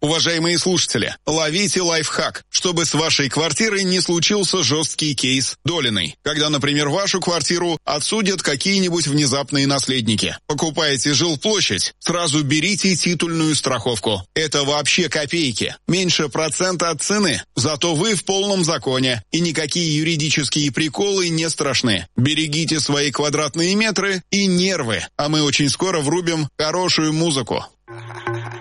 Уважаемые слушатели, ловите лайфхак, чтобы с вашей квартирой не случился жесткий кейс Долиной, когда, например, вашу квартиру отсудят какие-нибудь внезапные наследники. Покупаете жилплощадь, сразу берите титульную страховку. Это вообще копейки, меньше процента от цены, зато вы в полном законе, и никакие юридические приколы не страшны. Берегите свои квадратные метры и нервы, а мы очень скоро врубим хорошую музыку.